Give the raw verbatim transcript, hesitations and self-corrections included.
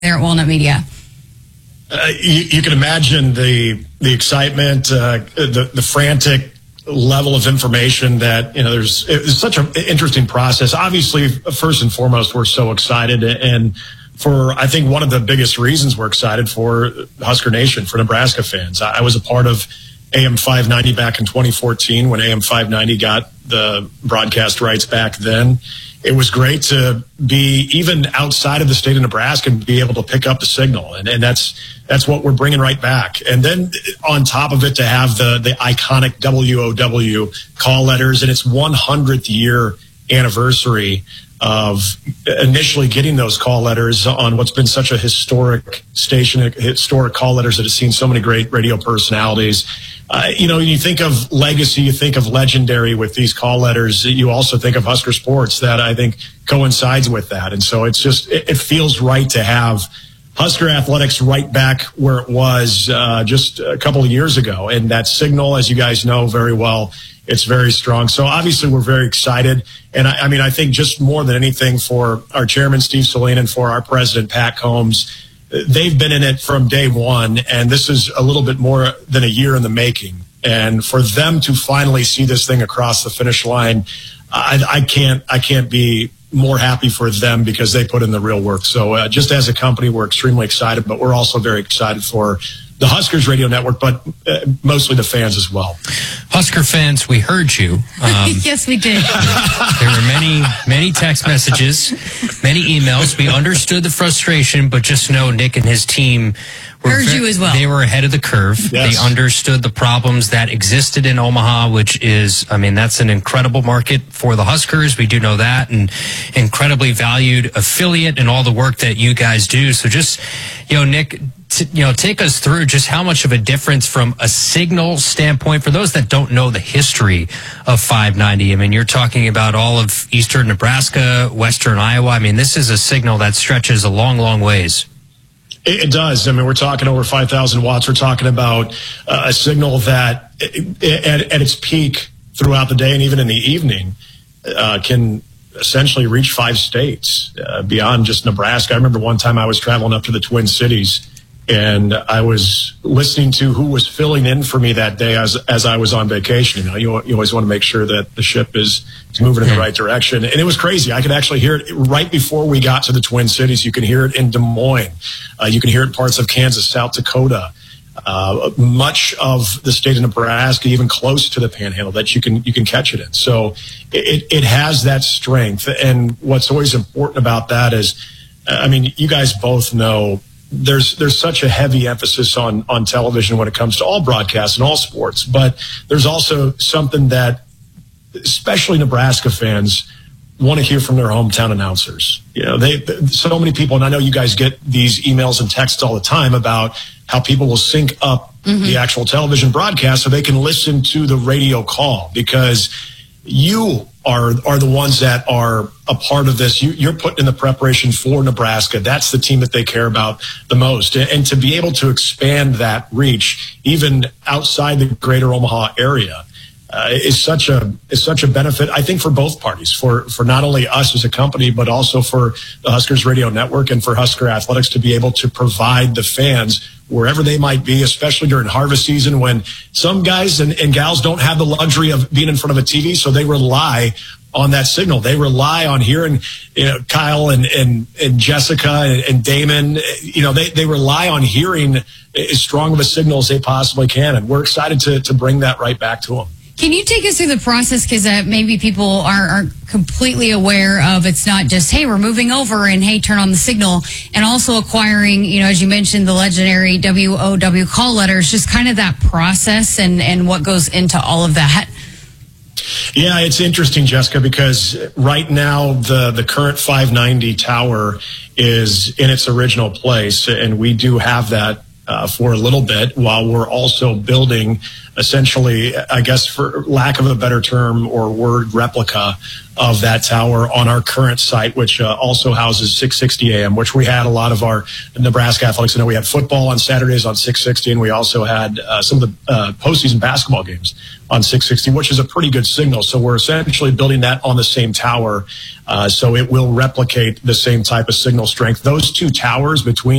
there at Walnut Media? Uh, you, you can imagine the the excitement, uh, the the frantic level of information that, you know, there's it's such an interesting process. Obviously, first and foremost, we're so excited, and for I think one of the biggest reasons we're excited for Husker Nation, for Nebraska fans. I, I was a part of A M five ninety back in twenty fourteen when A M five ninety got the broadcast rights back then. It was great to be even outside of the state of Nebraska and be able to pick up the signal. And, and that's that's what we're bringing right back. And then on top of it, to have the, the iconic W O W call letters and its one hundredth year anniversary of initially getting those call letters on what's been such a historic station, historic call letters that have seen so many great radio personalities. Uh, you know, you think of legacy, you think of legendary with these call letters. You also think of Husker Sports that I think coincides with that. And so it's just, it, it feels right to have Husker Athletics right back where it was uh, just a couple of years ago. And that signal, as you guys know very well, it's very strong. So obviously we're very excited. And I, I mean, I think just more than anything for our chairman, Steve Saleen, and for our president, Pat Combs, they've been in it from day one. And this is a little bit more than a year in the making. And for them to finally see this thing across the finish line, I, I can't, I can't be more happy for them because they put in the real work. So uh, just as a company, we're extremely excited, but we're also very excited for the Huskers Radio Network, but uh, mostly the fans as well. Husker fans, we heard you. Um, yes, we did. There were many, many text messages, many emails. We understood the frustration, but just know Nick and his team were heard you as well. They were ahead of the curve. Yes. They understood the problems that existed in Omaha, which is, I mean, that's an incredible market for the Huskers. We do know that, and incredibly valued affiliate and all the work that you guys do. So just, you know, Nick, to, you know, take us through just how much of a difference from a signal standpoint for those that don't know the history of five ninety. I mean, you're talking about all of eastern Nebraska, western Iowa. I mean, this is a signal that stretches a long, long ways. It, it does. I mean, we're talking over five thousand watts. We're talking about uh, a signal that at, at its peak throughout the day and even in the evening uh, can essentially reach five states uh, beyond just Nebraska. I remember one time I was traveling up to the Twin Cities, and I was listening to who was filling in for me that day as as I was on vacation. You know, you, you always want to make sure that the ship is, is moving in the right direction. And it was crazy. I could actually hear it right before we got to the Twin Cities. You can hear it in Des Moines. Uh, you can hear it in parts of Kansas, South Dakota, uh, much of the state of Nebraska, even close to the Panhandle, that you can you can catch it in. So it, it has that strength. And what's always important about that is, I mean, you guys both know, There's there's such a heavy emphasis on on television when it comes to all broadcasts and all sports, but there's also something that especially Nebraska fans want to hear from their hometown announcers. You know, they so many people, and I know you guys get these emails and texts all the time about how people will sync up mm-hmm. the actual television broadcast so they can listen to the radio call, because you are are the ones that are a part of this. You, you're putting in the preparation for Nebraska. That's the team that they care about the most. And, and to be able to expand that reach, even outside the greater Omaha area, uh, is such a is such a benefit, I think, for both parties, for, for not only us as a company, but also for the Huskers Radio Network and for Husker Athletics to be able to provide the fans wherever they might be, especially during harvest season when some guys and, and gals don't have the luxury of being in front of a T V, so they rely on that signal. They rely on hearing, you know, Kyle and, and, and Jessica and, and Damon. You know, they, they rely on hearing as strong of a signal as they possibly can, and we're excited to, to bring that right back to them. Can you take us through the process? Because uh, maybe people are, aren't completely aware of, it's not just, hey, we're moving over and, hey, turn on the signal. And also acquiring, you know, as you mentioned, the legendary W O W call letters, just kind of that process and, and what goes into all of that. Yeah, it's interesting, Jessica, because right now the, the current five ninety tower is in its original place, and we do have that uh, for a little bit, while we're also building essentially, I guess for lack of a better term or word, replica of that tower on our current site, which uh, also houses six sixty A M, which we had a lot of our Nebraska athletics. I know we had football on Saturdays on six sixty, and we also had uh, some of the uh, postseason basketball games on six sixty, which is a pretty good signal. So we're essentially building that on the same tower, uh, so it will replicate the same type of signal strength. Those two towers between